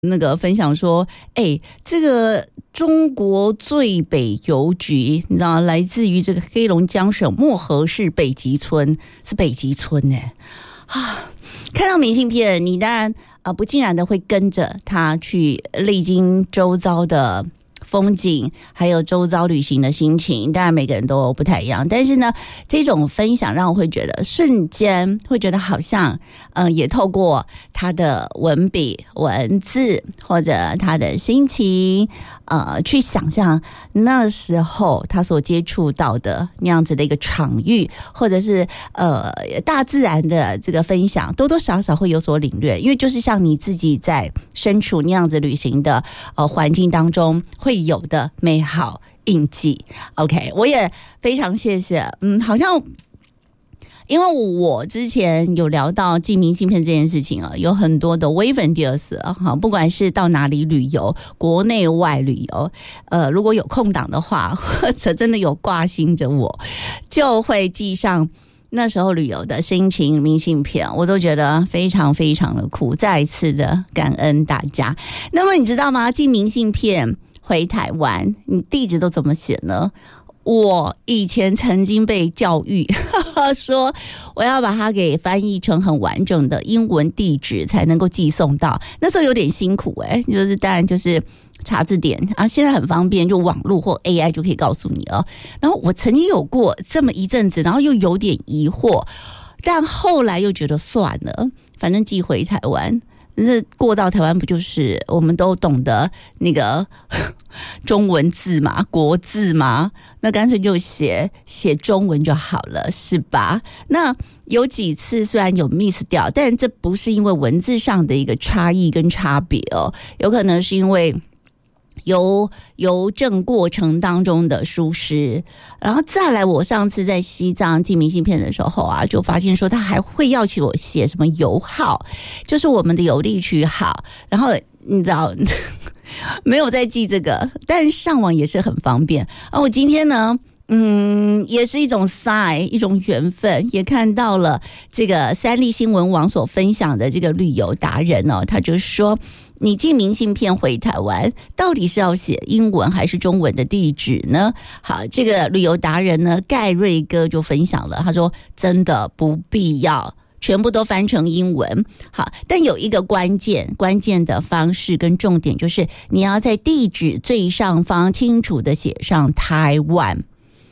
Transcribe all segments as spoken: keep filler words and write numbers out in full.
那个分享说，哎，这个中国最北邮局，你知道，来自于这个黑龙江省漠河市北极村，是北极村呢。啊，看到明信片，你当然啊不尽然的会跟着他去历经周遭的风景，还有周遭旅行的心情，当然每个人都不太一样，但是呢，这种分享让我会觉得瞬间会觉得好像，呃，也透过他的文笔、文字或者他的心情，呃，去想象那时候他所接触到的那样子的一个场域，或者是呃大自然的这个分享，多多少少会有所领略，因为就是像你自己在身处那样子旅行的呃环境当中会有的美好印记。 OK， 我也非常谢谢，嗯，好像因为我之前有聊到寄明信片这件事情啊，有很多的微粉第二次啊，不管是到哪里旅游，国内外旅游，呃，如果有空档的话，或者真的有挂心着我，就会寄上那时候旅游的心情明信片，我都觉得非常非常的酷，再一次的感恩大家。那么你知道吗？寄明信片回台湾，你地址都怎么写呢？我以前曾经被教育说我要把它给翻译成很完整的英文地址才能够寄送到，那时候有点辛苦哎、欸，就是当然就是查字典啊，现在很方便，就网络或 A I 就可以告诉你了。然后我曾经有过这么一阵子，然后又有点疑惑，但后来又觉得算了，反正寄回台湾。那过到台湾不就是我们都懂得那个中文字嘛，国字嘛，那干脆就写写中文就好了，是吧？那有几次虽然有 miss 掉，但这不是因为文字上的一个差异跟差别哦，有可能是因为邮邮政过程当中的疏失。然后再来，我上次在西藏寄明信片的时候啊，就发现说他还会要求我写什么邮号，就是我们的邮地区号。然后你知道没有在记这个，但上网也是很方便啊。我今天呢嗯，也是一种 sign， 一种缘分，也看到了这个三立新闻网所分享的这个旅游达人哦，他就说你寄明信片回台湾，到底是要写英文还是中文的地址呢？好，这个旅游达人呢，盖瑞哥就分享了，他说真的不必要全部都翻成英文。好，但有一个关键关键的方式跟重点，就是你要在地址最上方清楚的写上台湾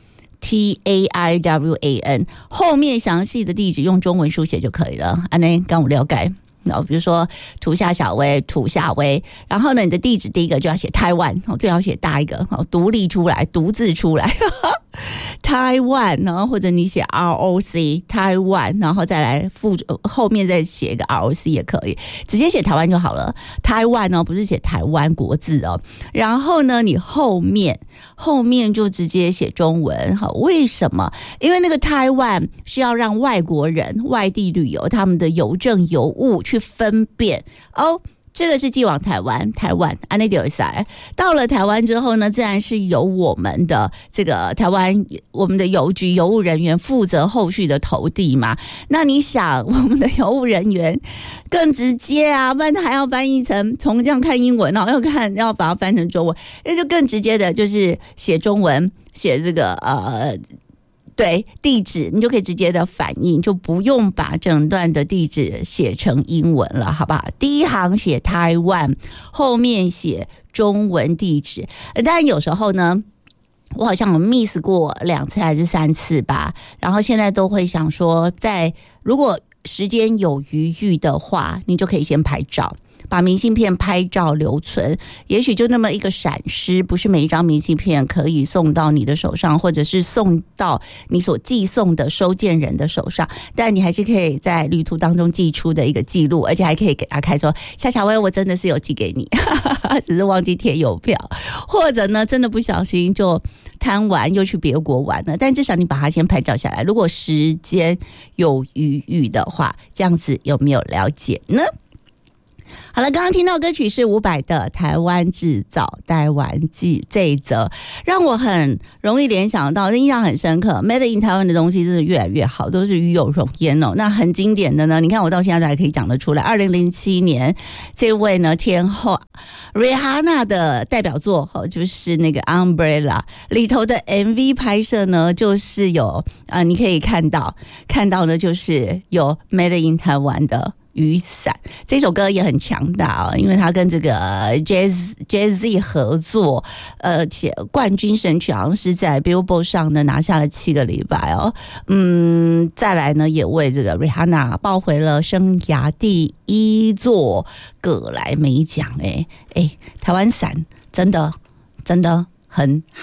T A I W A N， 后面详细的地址用中文书写就可以了。安内刚我了解。然后比如说土下小薇，土下薇，然后呢，你的地址第一个就要写台湾，最好写大一个，独立出来，独字出来，台湾，然后或者你写 R O C 台湾，然后再来附后面再写一个 R O C 也可以，直接写台湾就好了。台湾哦，不是写台湾国字哦。然后呢，你后面后面就直接写中文。好，为什么？因为那个台湾是要让外国人外地旅游他们的邮政邮物去分辨哦。这个是寄往台湾，台湾安内丢塞。到了台湾之后呢，自然是由我们的这个台湾我们的邮局邮务人员负责后续的投递嘛。那你想，我们的邮务人员更直接啊，不然他还要翻译成从这样看英文，然后要看要把它翻成中文，那就更直接的，就是写中文，写这个呃。对，地址你就可以直接的反映，就不用把整段的地址写成英文了，好不好？第一行写台湾，后面写中文地址。当然有时候呢，我好像有 miss 过两次还是三次吧，然后现在都会想说，在如果时间有余裕的话，你就可以先拍照，把明信片拍照留存，也许就那么一个闪失，不是每一张明信片可以送到你的手上，或者是送到你所寄送的收件人的手上，但你还是可以在旅途当中寄出的一个记录，而且还可以给他看说，夏小薇，我真的是有寄给你，只是忘记贴邮票，或者呢，真的不小心就贪玩又去别国玩了，但至少你把它先拍照下来，如果时间有余裕的话，这样子有没有了解呢？ 好了，刚刚听到歌曲是伍佰的《台湾制造台湾记》，这一则让我很容易联想到，印象很深刻。Made in 台湾的东西真的越来越好，都是与有荣焉哦。那很经典的呢，你看我到现在都还可以讲得出来。二零零七年，这位呢天后 Rihanna 的代表作哦，就是那个 Umbrella 里头的 M V 拍摄呢，就是有啊、呃，你可以看到看到呢，就是有 Made in 台湾的雨伞。这首歌也很强大哦，因为他跟这个 Jazz Jazz 合作，而且冠军神曲好像是在 Billboard 上呢拿下了七个礼拜哦。嗯，再来呢也为这个 Rihanna 抱回了生涯第一座葛莱美奖。哎哎，台湾伞真的真的很